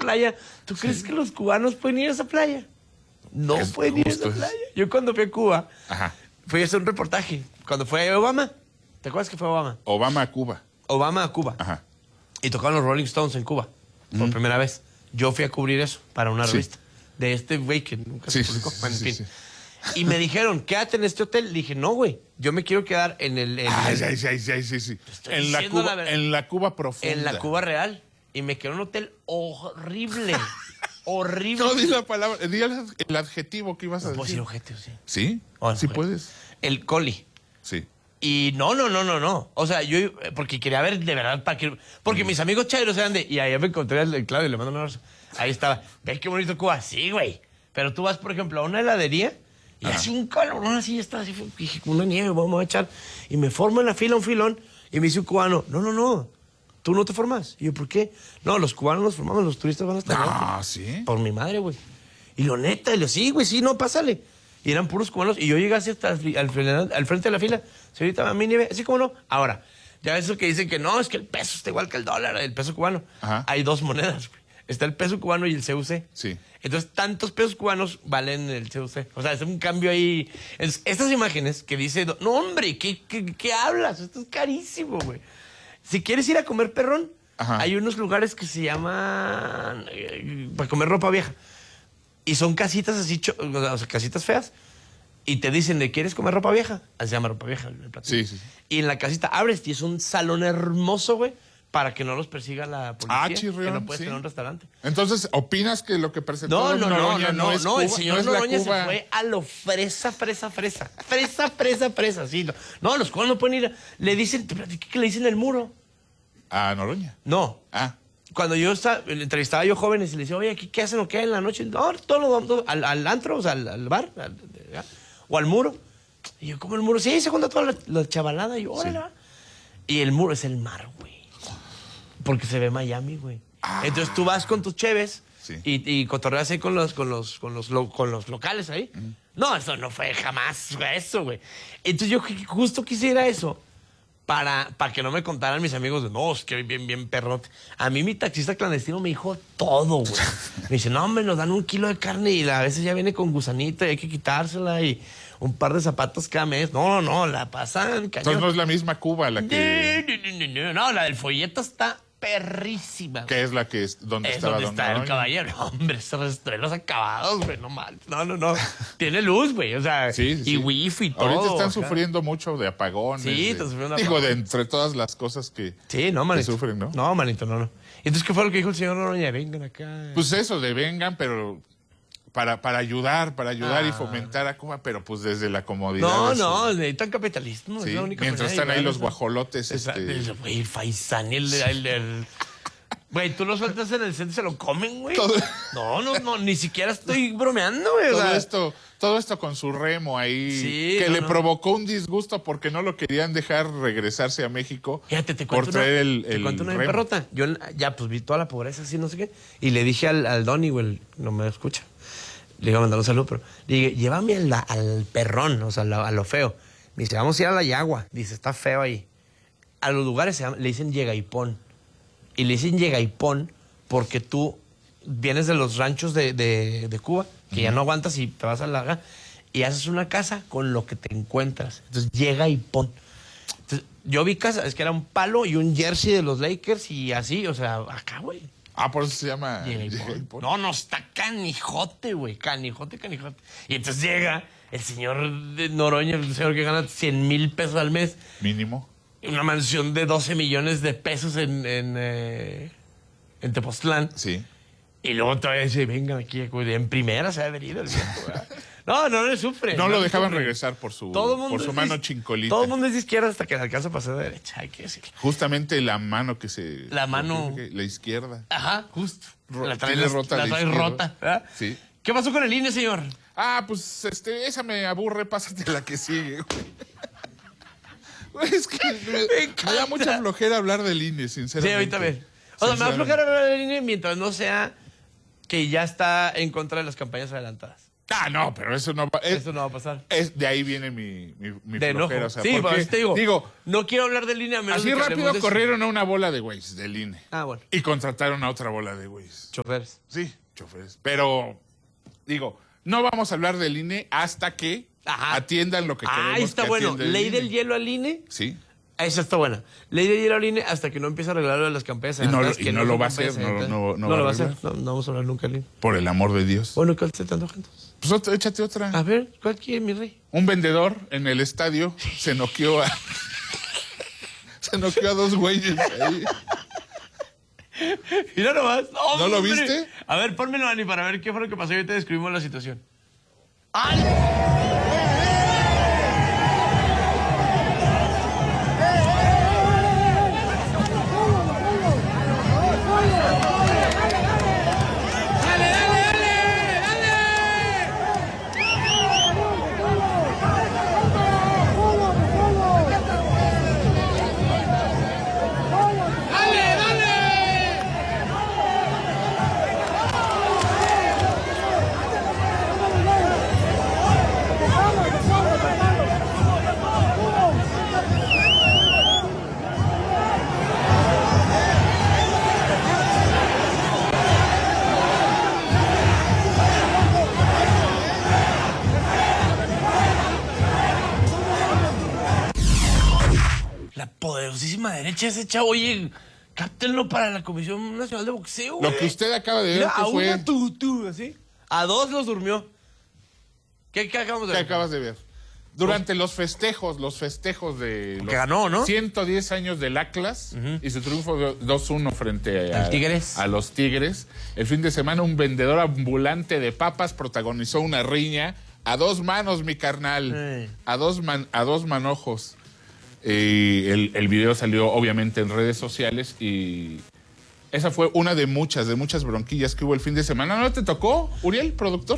playa. ¿Tú crees que los cubanos pueden ir a esa playa? No pueden ir a esa playa. Yo cuando fui a Cuba, fui a hacer un reportaje. Cuando fue Obama, ¿te acuerdas que fue Obama? Obama a Cuba. Obama a Cuba. Ajá. Y tocaron los Rolling Stones en Cuba, por primera vez. Yo fui a cubrir eso para una revista de este güey que nunca se publicó. Bueno, en fin. Y me dijeron, quédate en este hotel. Le dije, no, güey, yo me quiero quedar en el... Sí. En la Cuba profunda. En la Cuba real. Y me quedé en un hotel horrible. Horrible. No, di la palabra, di el adjetivo que ibas a decir. Puedo decir objeto, sí. ¿Sí? Bueno, sí puedes. El coli. Sí. Y no. O sea, yo, porque quería ver de verdad para que... Porque mis amigos chairos eran de... Y ahí me encontré al Claudio, le mando un abrazo. Ahí estaba. ¿Ves qué bonito Cuba? Sí, güey. Pero tú vas, por ejemplo, a una heladería y hace un calorón así, está así, dije, una nieve, vamos a echar. Y me formo en la fila un filón y me dice un cubano, no, tú no te formas. Y yo, ¿por qué? No, los cubanos nos formamos, los turistas van hasta allá. Ah, ¿sí? Por mi madre, güey. Y lo neta, y lo sí, güey, sí, no, pásale. Y eran puros cubanos. Y yo llegué así hasta al frente de la fila. Señorita, a mí nieve, así como no. Ahora, ya eso que dicen que no, es que el peso está igual que el dólar, el peso cubano. Ajá. Hay dos monedas, güey. Está el peso cubano y el CUC. Sí. Entonces, tantos pesos cubanos valen el CUC. O sea, es un cambio ahí. Estas imágenes que dice, no, hombre, ¿qué hablas? Esto es carísimo, güey. Si quieres ir a comer perrón, hay unos lugares que se llaman para comer ropa vieja. Y son casitas así, o sea, casitas feas. Y te dicen, ¿le quieres comer ropa vieja? Así se llama ropa vieja el platillo. Sí. Y en la casita abres y es un salón hermoso, güey, para que no los persiga la policía. Chirrión, que no puedes tener un restaurante. Entonces, ¿opinas que lo que presentó Noroña no es Cuba? El señor no es Noroña se Cuba? fue a lo fresa. Sí, no, los cubanos no pueden ir. Le dicen, ¿qué le dicen el muro? ¿A Noroña? No. Cuando yo entrevistaba yo jóvenes y le decía, oye, ¿qué hacen o qué en la noche? No, todo al antro, o sea, al bar, o al muro. Y yo, ¿cómo el muro? Sí, se junta toda la chavalada. Y yo, órale. Y el muro es el mar, güey. Porque se ve Miami, güey. Entonces tú vas con tus cheves y cotorreas ahí con los locales ahí. No, eso no fue jamás eso, güey. Entonces yo justo quisiera eso para que no me contaran mis amigos de, no, es que bien perrote. A mí mi taxista clandestino me dijo todo, güey. Me dice, no, hombre, nos dan 1 kilo de carne y a veces ya viene con gusanito y hay que quitársela y un par de zapatos cada mes. No, la pasan cañón. Entonces no es la misma Cuba la que... No, la del folleto está perrísima. ¿Qué es la que es? ¿Dónde es estaba donde está el caballero? No, hombre, esos los acabados, güey, no mal. No. Tiene luz, güey, o sea, y wifi y todo. Ahorita están sufriendo mucho de apagones. Sí, están sufriendo de apagones. Digo, de entre todas las cosas que, manito. Que sufren, ¿no? No, manito, no. Entonces, ¿qué fue lo que dijo el señor Noroña? Vengan acá. Pues eso, de vengan, pero... Para ayudar y fomentar a Cuba, pero pues desde la comodidad. No, necesitan capitalismo. Sí, es la única mientras están ahí los guajolotes. Güey, el faisán y el güey, tú lo sueltas en el centro y se lo comen, güey. No, ni siquiera estoy bromeando, güey. Todo esto con su remo ahí, sí, que le provocó un disgusto porque no lo querían dejar regresarse a México. Fíjate, te cuento una perrota. Yo ya pues vi toda la pobreza así, no sé qué. Y le dije al Donny, güey, no me escucha. Le iba a mandar un saludo, pero le dije, llévame al perrón, o sea, a lo feo. Me dice, vamos a ir a la Yagua. Dice, está feo ahí. A los lugares le dicen Yegaipón. Y le dicen Yegaipón porque tú vienes de los ranchos de Cuba, que ya no aguantas y te vas a la... Y haces una casa con lo que te encuentras. Entonces, Yegaipón. Entonces, yo vi casa, es que era un palo y un jersey de los Lakers y así, o sea, acá, güey. Por eso se llama Yegaipón. No, está canijote, güey. Canijote. Y entonces llega el señor de Noroña, el señor que gana 100,000 pesos al mes. Mínimo. Una mansión de 12 millones de pesos en Tepoztlán. Sí. Y luego todavía dice, vengan aquí, en primera se ha venido el viejo, ¿verdad? No le sufre. No lo dejaban regresar por su mano chincolita. Todo el mundo es de izquierda hasta que le alcanza a pasar de derecha, hay que decirlo. Justamente la mano que se... La mano... La izquierda. Ajá, justo. La trae rota. La trae rota, ¿verdad? Sí. ¿Qué pasó con el INE, señor? Pues esa me aburre, pásate la que sigue, güey. Es que me da mucha flojera hablar del INE, sinceramente. Sí, ahorita ves. O sea, me da flojera hablar del INE mientras no sea que ya está en contra de las campañas adelantadas. No, pero eso no va. Eso no va a pasar. De ahí viene mi De enojo. flojera. O sea, Sí, porque, pues te digo, no quiero hablar del INE a menos así de que rápido hablemos de corrieron a una bola de güeyes del INE. Bueno. Y contrataron a otra bola de güeyes. Choferes. Sí, choferes. Pero, no vamos a hablar del INE hasta que atiendan lo que queremos Ahí está que bueno. atienda el Ley INE. del hielo al INE. Sí. Esa está buena. Ley del hielo al INE hasta que no empiece a arreglar lo de las campañas. Y no sanitarias, lo son va a hacer, campañas no sanitarias. va a lo va a hacer. arreglar. No vamos a hablar nunca del INE. Por el amor de Dios. Bueno, ¿cuál se te antoja entonces? Pues échate otra. A ver, ¿cuál quiere, mi rey? Un vendedor en el estadio se noqueó a... se noqueó a dos güeyes ahí. Mira nomás. ¿No lo hombre! viste? A ver, pónmelo, Ani, para ver qué fue lo que pasó y ahorita describimos la situación. ¡Ay! La poderosísima derecha ese chavo, oye, cáptenlo para la Comisión Nacional de Boxeo, Lo güey. que usted acaba de ver, Mira, que a fue... una tú, así. A dos los durmió. ¿Qué acabamos de ¿Qué ver? acabas de ver? Durante los festejos de los Que ganó, ¿no? 110 años del Atlas y su triunfo de 2-1 frente Tigres. a los Tigres, el fin de semana un vendedor ambulante de papas protagonizó una riña a dos manos, mi carnal, a dos manojos. El video salió obviamente en redes sociales y esa fue una de muchas bronquillas que hubo el fin de semana. ¿No te tocó, Uriel, productor?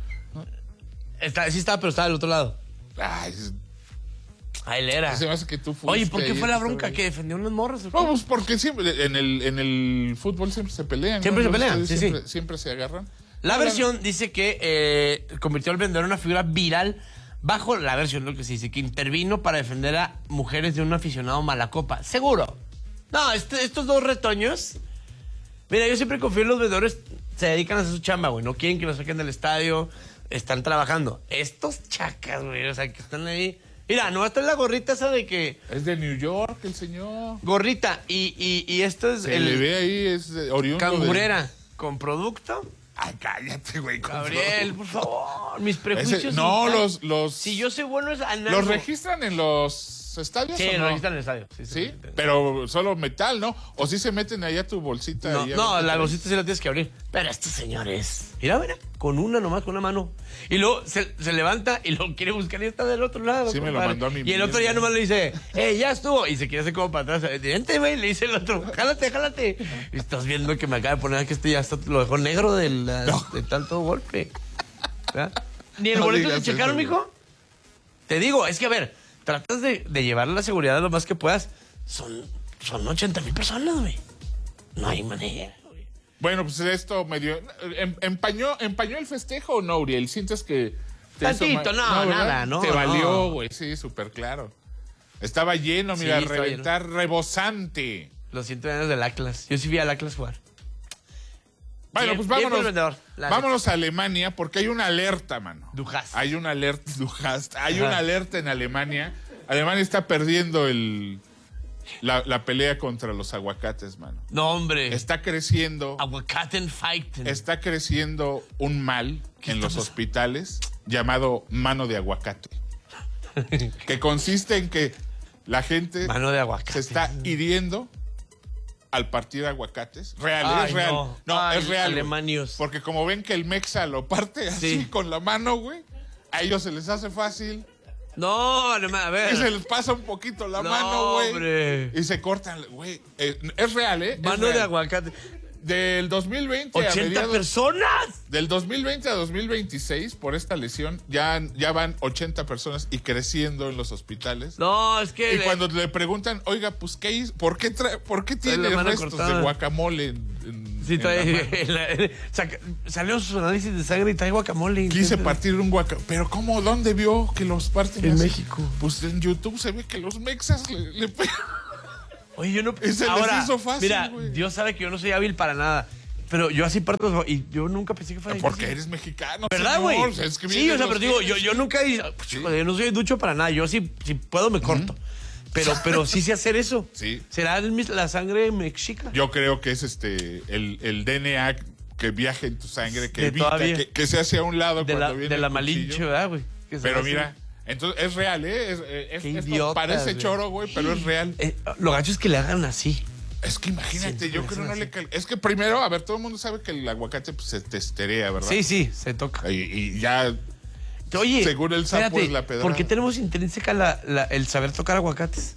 Sí estaba, pero estaba del otro lado. Ay, Ahí él era. se me hace que tú fuiste. Oye, ¿por qué ahí, fue la estaba bronca? ahí. ¿Que defendió unos morros? ¿O qué? Vamos, porque siempre en el fútbol siempre se pelean. Siempre ¿no? se pelean, Los sí, estadios sí. Siempre se agarran. La versión dice que convirtió al vendedor en una figura viral bajo la versión, lo que se dice, que intervino para defender a mujeres de un aficionado malacopa. ¿Seguro? No, estos dos retoños... Mira, yo siempre confío en los vendedores, se dedican a hacer su chamba, güey. No quieren que los saquen del estadio, están trabajando. Estos chacas, güey, o sea, que están ahí... Mira, no va a estar la gorrita esa de que... Es de New York el señor. Gorrita, y esto es Se le ve ahí, es oriundo cangurera con producto. Ay, cállate, güey. Gabriel, por favor, mis prejuicios. No, están- los... Si yo soy bueno es anal. ¿Los registran en los estadios Sí, o lo no? registran en el estadio. Sí, ¿Sí? Pero solo metal, ¿no? O sí se meten allá tu bolsita. No, y ya no, ves la que- bolsita sí la tienes que abrir. Pero estos señores, mira, con una nomás, con una mano. Y luego se levanta y lo quiere buscar y está del otro lado. Sí, me lo compadre. mandó a mí Y el otro ya mismo. nomás le dice, ya estuvo. Y se quiere hacer como para atrás. Vente, güey, le dice el otro, jálate. Y estás viendo que me acaba de poner que este ya lo dejó negro de tanto golpe. ¿Verdad? Ni el No boleto digas te checaron, eso, mijo. Te digo, es que a ver, tratas de llevar la seguridad lo más que puedas. Son 80,000 personas, güey. No hay manera, güey. Bueno, pues esto medio... ¿Empañó el festejo o no, Uriel? ¿Sientes que... Tantito, no, ¿verdad? nada, no, Te no. valió, güey, sí, súper claro. Estaba lleno, mira, Sí, estaba reventar, rebosante. Los 100 años del Atlas. Yo sí vi al Atlas jugar. Bueno, Bien, pues bien por el vámonos, vendedor, la vámonos a Alemania porque hay una alerta, mano. Du hast. Hay una alerta, hay Ajá. una alerta en Alemania. Alemania está perdiendo la pelea contra los aguacates, mano. No, hombre. Está creciendo, Aguacaten fighten. está creciendo un mal ¿Qué en está los pasando? hospitales llamado mano de aguacate, que consiste en que la gente Mano de aguacate. se está hiriendo al partir aguacates. Real, Ay, es real. no. No, Ay, es real. güey. alemanios. Porque como ven que el mexa lo parte así Sí. con la mano, güey, a ellos se les hace fácil. No, alemán, a ver. Y se les pasa un poquito la No, mano, güey. hombre. Y se cortan, güey. Es real, ¿eh? Es Mano de real. aguacate. Del 2020 a 80 mediados... personas. Del 2020 a 2026, por esta lesión, ya van 80 personas y creciendo en los hospitales. No, es que. Y cuando le preguntan, oiga, pues, ¿qué hizo? ¿Por qué tiene la mano restos cortada. de guacamole en Sí, salió sus análisis de sangre y trae guacamole. Quise partir un guacamole. ¿Pero cómo? ¿Dónde vio que los parten en así? México? Pues en YouTube se ve que los mexas le pegan. Oye, yo no... Y se les hizo fácil, mira, güey. Dios sabe que yo no soy hábil para nada. Pero yo así parto y yo nunca pensé que fuera difícil. Porque eres mexicano, ¿verdad, güey? señor? Es que Sí, o sea, pero digo, tienes. yo nunca... Sí. Yo no soy ducho para nada. Yo si puedo me corto. Pero sí sé hacer eso. Sí. ¿Será la sangre mexica? Yo creo que es el DNA que viaja en tu sangre, que De evita todavía. que se hace a un lado cuando viene De la el cuchillo. Malinche, ¿verdad, güey? Que se Pero hace- mira, entonces es real, ¿eh? Qué Esto idiotas, parece güey. choro, güey, pero es real. Lo gacho es que le hagan así. Es que imagínate, Sí, yo sí, creo sí, no sí. le Es que primero, a ver, todo el mundo sabe que el aguacate pues, se testerea, ¿verdad? Sí, se toca. Y ya, Oye, según el sapo, espérate, es la pedrada. ¿por qué tenemos intrínseca el saber tocar aguacates?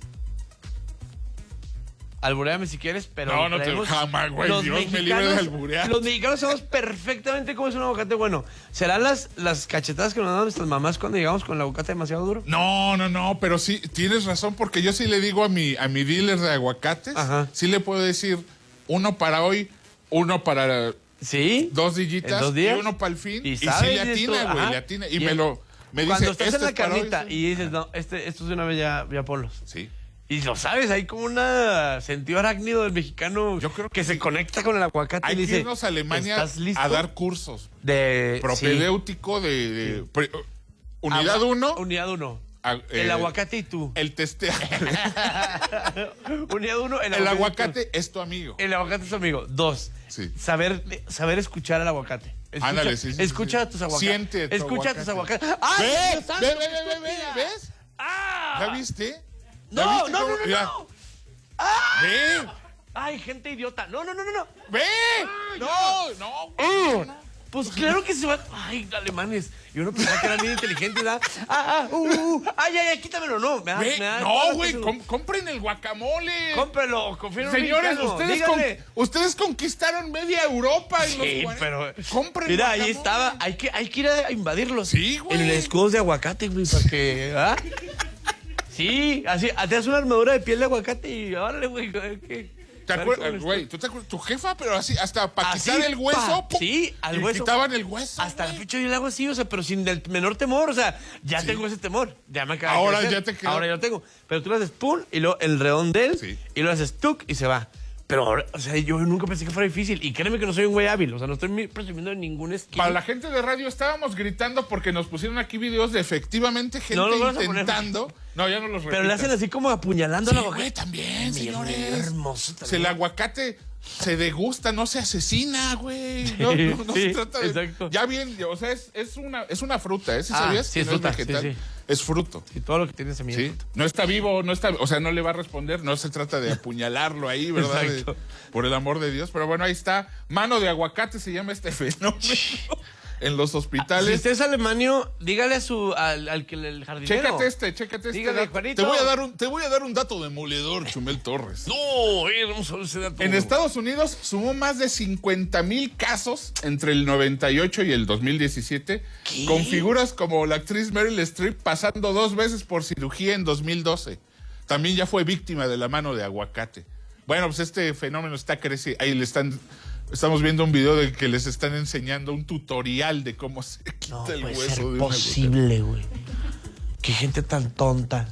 Alburéame si quieres, pero... No, no te traemos- jamás, güey. los Dios me libre de mexicanos- alburear. Los mexicanos sabemos perfectamente cómo es un aguacate bueno. ¿Serán las cachetadas que nos dan nuestras mamás cuando llegamos con el aguacate demasiado duro? No, pero sí, tienes razón, porque yo sí le digo a mi dealer de aguacates, Ajá. sí le puedo decir uno para hoy, uno para ¿Sí? 2 dillitas ¿En 2 días? y uno para el fin. Y sí sabes, le dices atina, tú, güey, ajá. le atina. Y el- me Cuando dice, estás este en la es para hoy, carnita sí. y dices, no, estos de una vez ya ponlos. Sí. Y lo sabes, hay como un sentido arácnido del mexicano Yo creo que que se sí. conecta con el aguacate Hay y que dice, irnos a Alemania ¿estás listo? a dar cursos. de Propedéutico unidad 1. Unidad 1. El aguacate y tú. El testeo. Unidad 1, El aguacate es tu amigo. El aguacate es tu amigo. 2. Sí. Saber escuchar al aguacate. Ándale, sí, sí, Escucha sí. a tus aguacates. Siente tu Escucha a tus aguacate. aguacates. ¡Ay, Ve, Dios santo, ve, qué ve, estúpida! ¿ves? ¡Ah! ¿Ya viste? ¿Ya No, viste no, cómo- no, no, mira, no. Ve, ¡Ay, gente idiota! No. ve. No. Pues claro que se va. Ay, alemanes. Yo no pensaba que eran bien inteligentes, ¿verdad? Ay, quítamelo. No, me Ve, da no, güey, compren el guacamole. Cómprelo, confíen en un Señores, mexicano, díganle. ustedes conquistaron media Europa en Sí, los 40. pero. Compren Mira, guacamole. ahí estaba. Hay que ir a invadirlos. Sí, güey. En escudos de aguacate, güey, para que. ¿Ah? Sí, así. Te das una armadura de piel de aguacate y órale, güey. ¿Te acuerdas, güey? ¿Tú te acuerdas? Tu jefa, pero así, hasta para Así, quitar el hueso. pa, ¡pum! sí, al y hueso. quitaban el hueso. Hasta la güey. fecha yo le hago así, o sea, pero sin el menor temor, o sea, ya tengo ese temor. Ya me acaba de Ahora crecer. ya te quedó. Ahora ya lo tengo. Pero tú le haces pum y luego el redondel Sí. y lo haces tuc y se va. Pero ahora, o sea, yo nunca pensé que fuera difícil. Y créeme que no soy un güey hábil, o sea, no estoy presumiendo de ningún skill. Para la gente de radio estábamos gritando porque nos pusieron aquí videos de efectivamente gente No los vas a poner. intentando. No, ya no los Pero le repitas. hacen así como apuñalando Sí, la güey, aguacate. también, Bien, señores. hermoso Si también. el aguacate se degusta, no se asesina, güey. No Sí, se trata de. exacto. Ya bien, o sea, es una fruta, ¿eh? ¿Sí Ah, sabías? sí, Que es no fruta, vegetal, sí, sí. es fruto. Y todo lo que tiene semilla. Sí, no está vivo, o sea, no le va a responder, no se trata de apuñalarlo ahí, ¿verdad? Exacto. Por el amor de Dios, pero bueno, ahí está, mano de aguacate se llama este fenómeno en los Si hospitales. usted es alemanio, dígale al que el jardinero. Chécate este. Dígale, dato. Juanito. Te voy a dar un dato demoledor, Chumel Torres. No, vamos a ver ese dato. En Estados Unidos sumó más de 50,000 casos entre el 98 y el 2017, ¿Qué? con figuras como la actriz Meryl Streep pasando 2 veces por cirugía en 2012. También ya fue víctima de la mano de aguacate. Bueno, pues este fenómeno está creciendo. Ahí estamos viendo un video de que les están enseñando un tutorial de cómo se quita No el puede hueso ser de un posible, güey. Qué gente tan tonta.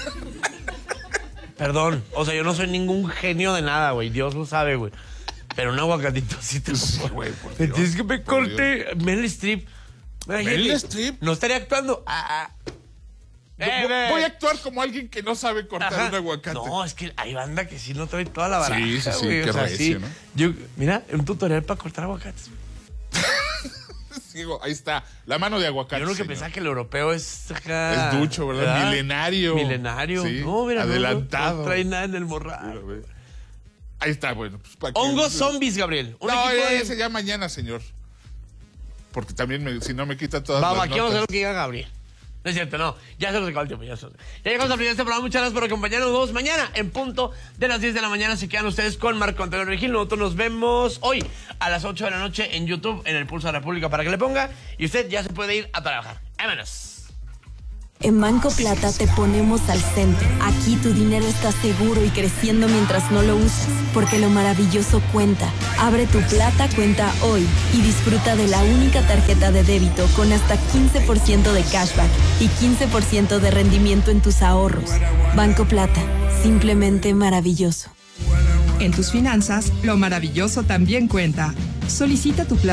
Perdón, o sea, yo no soy ningún genio de nada, güey. Dios lo sabe, güey. Pero un aguacatito sí te lo Sí, puedo. güey, por Me Dios, tienes que me por corte Meryl Streep. ¿Meryl Streep? No estaría actuando. Voy a actuar como alguien que no sabe cortar Ajá. un aguacate. No, es que hay banda que sí no trae toda la baraja. Sí, güey. qué O sea, recio, ¿no? Mira, un tutorial para cortar aguacates. Sigo, ahí está, la mano de aguacate. Yo nunca señor. pensaba que el europeo es acá. Es ducho, ¿verdad? Milenario. Milenario. Sí, No, mira, adelantado. No trae nada en el morral. Mira, ve. Ahí está, bueno. Pues, ¿para qué? Hongos zombies, Gabriel. Un No, equipo de- ese ya mañana, señor. Porque también, si no me quita todas Vamos, las aquí vamos a ver lo notas. que diga Gabriel. No es cierto, no. Ya se nos acabó el tiempo. Ya llegamos al final de este programa. Muchas gracias por acompañarnos. Mañana, en punto de las 10 de la mañana, se quedan ustedes con Marco Antonio Regil. Nosotros nos vemos hoy a las 8 de la noche en YouTube, en el Pulso de la República, para que le ponga. Y usted ya se puede ir a trabajar. ¡Vámonos! En Banco Plata te ponemos al centro. Aquí tu dinero está seguro y creciendo mientras no lo usas, porque lo maravilloso cuenta. Abre tu Plata cuenta hoy y disfruta de la única tarjeta de débito con hasta 15% de cashback y 15% de rendimiento en tus ahorros. Banco Plata, simplemente maravilloso. En tus finanzas, lo maravilloso también cuenta. Solicita tu